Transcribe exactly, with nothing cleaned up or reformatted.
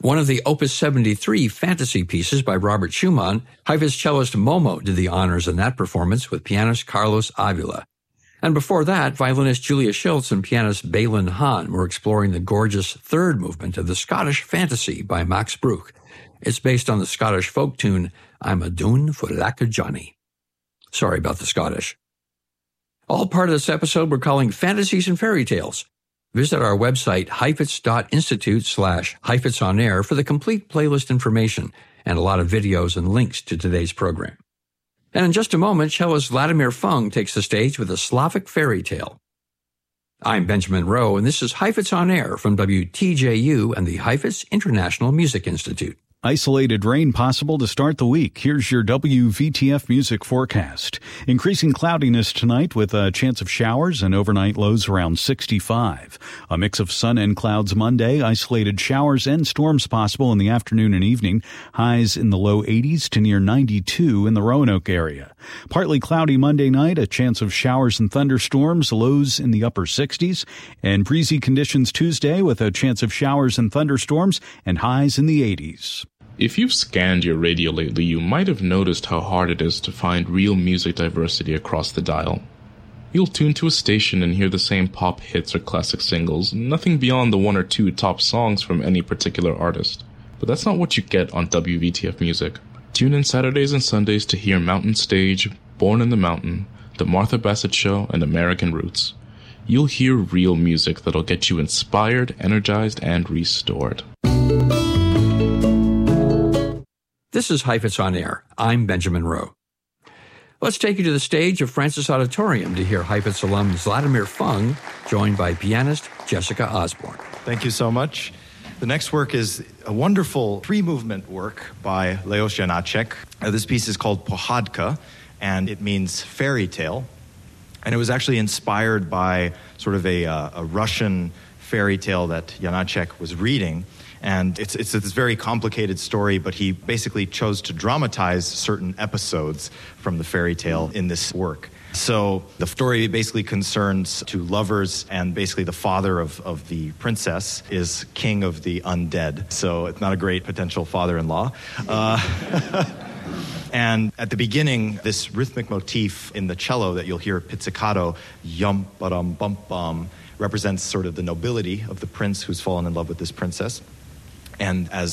One of the Opus seventy-three fantasy pieces by Robert Schumann, Heifetz cellist Momo did the honors in that performance with pianist Carlos Avila. And before that, violinist Julia Schultz and pianist Balin Hahn were exploring the gorgeous third movement of the Scottish Fantasy by Max Bruch. It's based on the Scottish folk tune, I'm a Dune for Lack of Johnny. Sorry about the Scottish. All part of this episode we're calling Fantasies and Fairy Tales. Visit our website, heifetz.institute slash Heifetz on Air for the complete playlist information and a lot of videos and links to today's program. And in just a moment, cellist Vladimir Fung takes the stage with a Slavic fairy tale. I'm Benjamin Rowe, and this is Heifetz on Air from W T J U and the Heifetz International Music Institute. Isolated rain possible to start the week. Here's your W V T F music forecast. Increasing cloudiness tonight with a chance of showers and overnight lows around sixty-five. A mix of sun and clouds Monday. Isolated showers and storms possible in the afternoon and evening. Highs in the low eighties to near ninety-two in the Roanoke area. Partly cloudy Monday night. A chance of showers and thunderstorms. Lows in the upper sixties. And breezy conditions Tuesday with a chance of showers and thunderstorms and highs in the eighties. If you've scanned your radio lately, you might have noticed how hard it is to find real music diversity across the dial. You'll tune to a station and hear the same pop hits or classic singles, nothing beyond the one or two top songs from any particular artist. But that's not what you get on W V T F Music. Tune in Saturdays and Sundays to hear Mountain Stage, Born in the Mountain, The Martha Bassett Show, and American Roots. You'll hear real music that'll get you inspired, energized, and restored. This is Heifetz on Air. I'm Benjamin Rowe. Let's take you to the stage of Francis Auditorium to hear Heifetz alum Vladimir Fung, joined by pianist Jessica Osborne. Thank you so much. The next work is a wonderful three-movement work by Leos Janáček. Uh, this piece is called Pohádka, and it means fairy tale. And it was actually inspired by sort of a, uh, a Russian fairy tale that Janáček was reading. And it's, it's this very complicated story, but he basically chose to dramatize certain episodes from the fairy tale in this work. So the story basically concerns two lovers, and basically the father of, of the princess is king of the undead. So it's not a great potential father-in-law. Uh, and at the beginning, this rhythmic motif in the cello that you'll hear, pizzicato, yum, ba-dum, bum, bum, represents sort of the nobility of the prince who's fallen in love with this princess. And as